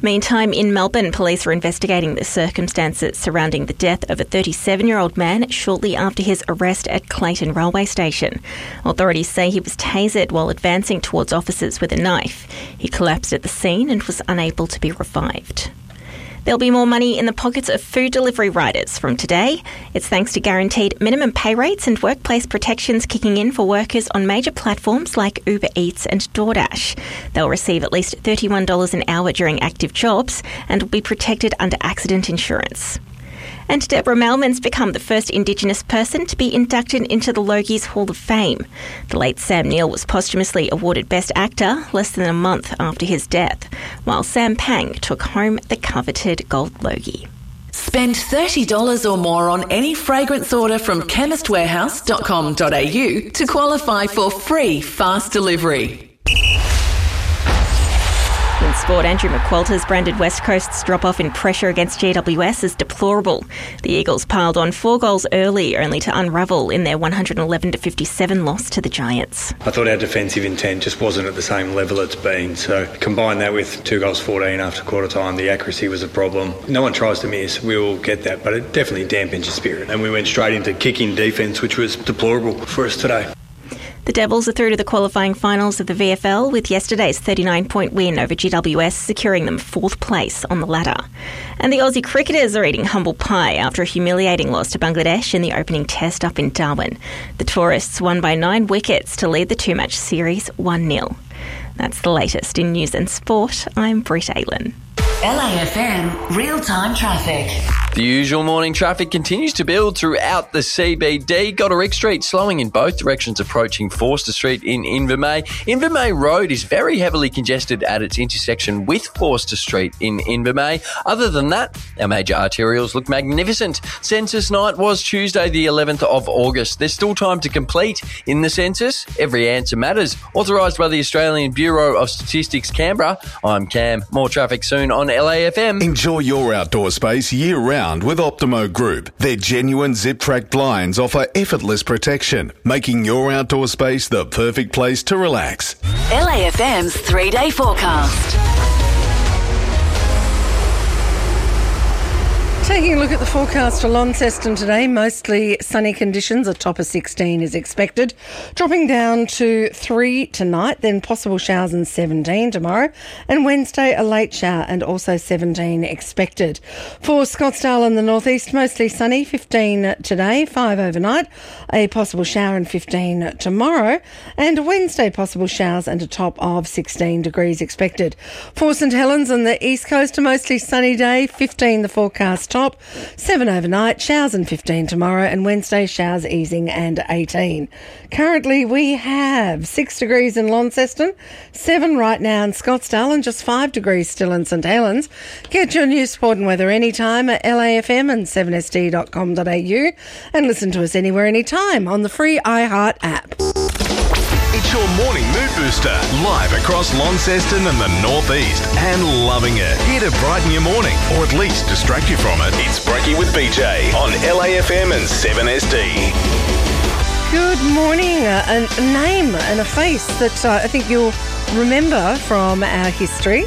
Meantime, in Melbourne, police are investigating the circumstances surrounding the death of a 37-year-old man shortly after his arrest at Clayton Railway Station. Authorities say he was tasered while advancing towards officers with a knife. He collapsed at the scene and was unable to be revived. There'll be more money in the pockets of food delivery riders from today. It's thanks to guaranteed minimum pay rates and workplace protections kicking in for workers on major platforms like Uber Eats and DoorDash. They'll receive at least $31 an hour during active jobs and will be protected under accident insurance. And Deborah Melman's become the first Indigenous person to be inducted into the Logies Hall of Fame. The late Sam Neill was posthumously awarded Best Actor less than a month after his death, while Sam Pang took home the coveted Gold Logie. Spend $30 or more on any fragrance order from chemistwarehouse.com.au to qualify for free fast delivery. In sport, Andrew McQualter's branded West Coast's drop-off in pressure against GWS is deplorable. The Eagles piled on 4 goals early, only to unravel in their 111-57 loss to the Giants. I thought our defensive intent just wasn't at the same level it's been. So combine that with 2 goals 14 after quarter time, the accuracy was a problem. No one tries to miss, we all get that, but it definitely dampens your spirit. And we went straight into kicking defence, which was deplorable for us today. The Devils are through to the qualifying finals of the VFL, with yesterday's 39-point win over GWS securing them 4th place on the ladder. And the Aussie cricketers are eating humble pie after a humiliating loss to Bangladesh in the opening test up in Darwin. The tourists won by 9 wickets to lead the 2-match series 1-0. That's the latest in news and sport. I'm Britt Aylen. LAFM real-time traffic. The usual morning traffic continues to build throughout the CBD. Goderick Street slowing in both directions approaching Forster Street in Invermay. Invermay Road is very heavily congested at its intersection with Forster Street in Invermay. Other than that, our major arterials look magnificent. Census night was Tuesday the 11th of August. There's still time to complete in the census. Every answer matters. Authorised by the Australian Bureau of Statistics, Canberra. I'm Cam. More traffic soon on LAFM. Enjoy your outdoor space year-round with Optimo Group. Their genuine zip-track blinds offer effortless protection, making your outdoor space the perfect place to relax. LAFM's 3-day forecast. Taking a look at the forecast for Launceston today, mostly sunny conditions. A top of 16 is expected. Dropping down to 3 tonight, then possible showers and 17 tomorrow. And Wednesday, a late shower and also 17 expected. For Scottsdale and the northeast, mostly sunny, 15 today, 5 overnight. A possible shower and 15 tomorrow. And Wednesday, possible showers and a top of 16 degrees expected. For St Helens and the east coast, a mostly sunny day, 15 the forecast top, 7 overnight, showers and 15 tomorrow, and Wednesday showers easing and 18. Currently we have 6 degrees in Launceston, 7 right now in Scottsdale, and just 5 degrees still in St Helens. Get your news, sport and weather anytime at LAFM and 7sd.com.au, and listen to us anywhere anytime on the free iHeart app. It's your morning mood booster, live across Launceston and the northeast, and loving it. Here to brighten your morning, or at least distract you from it. It's Brekkie with BJ on LAFM and 7SD. Good morning. A name and a face that I think you'll remember from our history.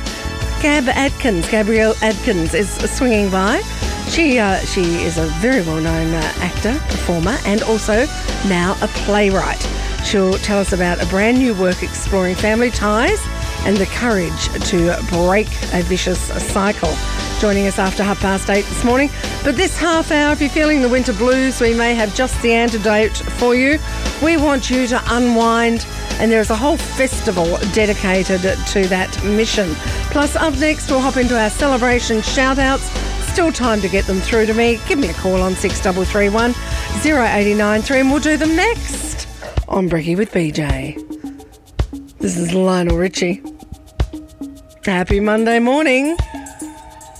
Gabrielle Adkins is swinging by. She is a very well-known actor, performer, and also now a playwright. She'll tell us about a brand new work exploring family ties and the courage to break a vicious cycle. Joining us after 8:30 this morning. But this half hour, if you're feeling the winter blues, we may have just the antidote for you. We want you to unwind, and there's a whole festival dedicated to that mission. Plus, up next, we'll hop into our celebration shout-outs. Still time to get them through to me. Give me a call on 6331 0893 and we'll do them next on Brekkie with BJ. This is Lionel Richie. Happy Monday morning.